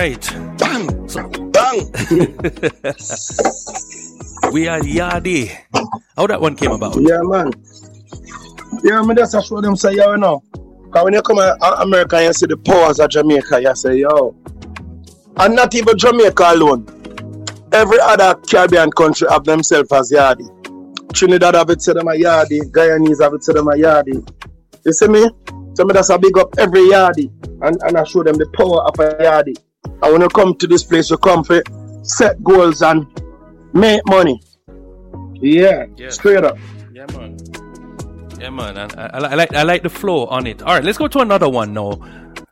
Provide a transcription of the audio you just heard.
right. Bang! So, Bang! we are Yardie. How that one came about? Yeah, man. Yeah, me just show them say, yo, you know. Because when you come to America and you see the powers of Jamaica, you say, yo. And not even Jamaica alone. Every other Caribbean country have themselves as Yardie. Trinidad have it, say them a Yardie. Guyanese have it, say them a Yardie. You see me? So me just a big up every Yardie. And I show them the power of a Yardie. And when you come to this place, you come for set goals and make money. Yeah. Straight up. Yeah, man. Yeah, man. And I like the flow on it. All right, let's go to another one now.